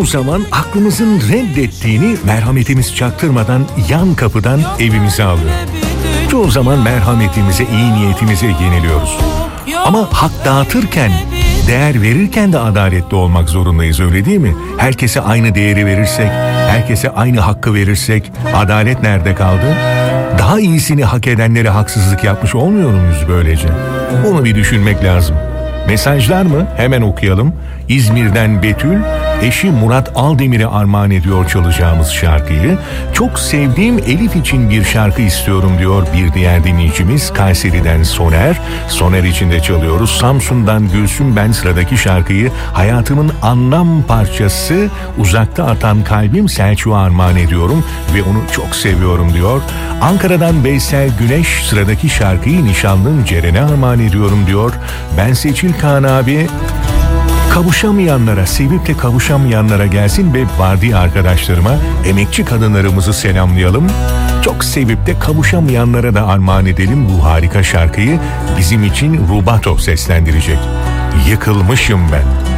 Çoğu zaman aklımızın reddettiğini merhametimiz çaktırmadan yan kapıdan evimize alıyor. Çoğu zaman merhametimize, iyi niyetimize yeniliyoruz. Ama hak dağıtırken, değer verirken de adaletli olmak zorundayız, öyle değil mi? Herkese aynı değeri verirsek, herkese aynı hakkı verirsek adalet nerede kaldı? Daha iyisini hak edenlere haksızlık yapmış olmuyor muyuz böylece? Bunu bir düşünmek lazım. Mesajlar mı? Hemen okuyalım. İzmir'den Betül, eşi Murat Aldemir'e armağan ediyor çalacağımız şarkıyı. Çok sevdiğim Elif için bir şarkı istiyorum diyor bir diğer dinleyicimiz. Kayseri'den Soner. Soner için de çalıyoruz. Samsun'dan Gülsüm, ben sıradaki şarkıyı hayatımın anlam parçası Uzakta Atan Kalbim Selçuk'a armağan ediyorum ve onu çok seviyorum diyor. Ankara'dan Veysel Güneş, sıradaki şarkıyı nişanlım Ceren'e armağan ediyorum diyor. Ben Seçil Kaan abi, kavuşamayanlara, sevip de kavuşamayanlara gelsin ve vardiya arkadaşlarıma, emekçi kadınlarımızı selamlayalım. Çok sevip de kavuşamayanlara da armağan edelim bu harika şarkıyı. Bizim için Rubato seslendirecek. Yıkılmışım ben.